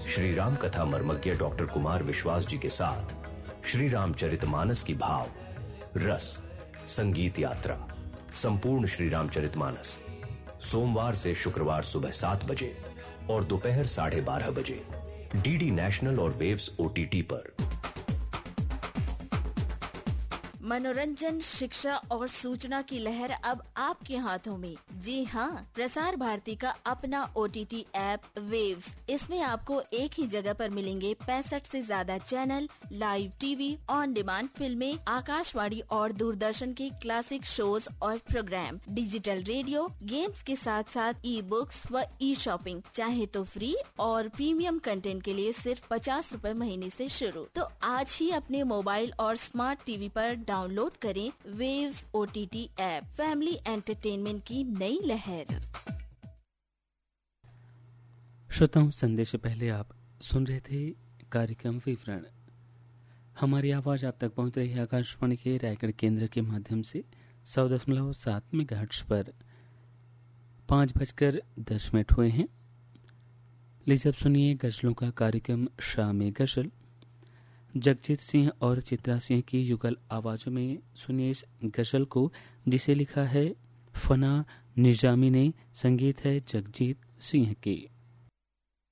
श्री राम कथा मर्मज्ञ डॉक्टर कुमार विश्वास जी के साथ श्री रामचरितमानस की भाव, रस, संगीत यात्रा, संपूर्ण श्री रामचरितमानस सोमवार से शुक्रवार सुबह 7 बजे और दोपहर 12:30 बजे डीडी नेशनल और वेव्स OTT पर। मनोरंजन, शिक्षा और सूचना की लहर अब आपके हाथों में। जी हाँ, प्रसार भारती का अपना OTT ऐप वेव्स। इसमें आपको एक ही जगह पर मिलेंगे 65 से ज्यादा channel, live TV, on demand फिल्में, आकाशवाणी और दूरदर्शन के क्लासिक शोज और प्रोग्राम, डिजिटल रेडियो, गेम्स के साथ साथ ई-बुक्स व ई-शॉपिंग। चाहे तो फ्री और प्रीमियम कंटेंट के लिए सिर्फ 50 रुपए महीने से शुरू। तो आज ही अपने मोबाइल और स्मार्ट टीवी पर डाउनलोड करें waves OTT app. Family entertainment की नई लहर। श्रोताओं, संदेश से पहले आप सुन रहे थे कार्यक्रम विवरण। हमारी आवाज आप तक पहुंच रही है आकाशवाणी के रायगढ़ केंद्र के माध्यम से 100.7 मेगाहर्ट्ज पर। 5:10 हुए हैं। लीजिए अब सुनिए गजलों का कार्यक्रम शाम गजल। जगजीत सिंह और चित्रा सिंह की युगल आवाजों में सुनिए इस गजल को, जिसे लिखा है फना निजामी ने। संगीत है जगजीत सिंह की।